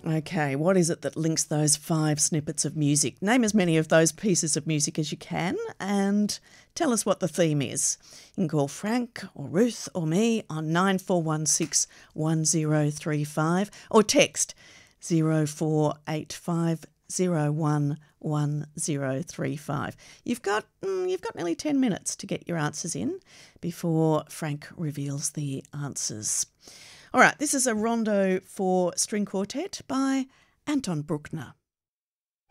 Okay, what is it that links those 5 snippets of music? Name as many of those pieces of music as you can and tell us what the theme is. You can call Frank or Ruth or me on 9416 1035 or text 0485 011035. You've got nearly 10 minutes to get your answers in before Frank reveals the answers. All right, this is a rondo for string quartet by Anton Bruckner.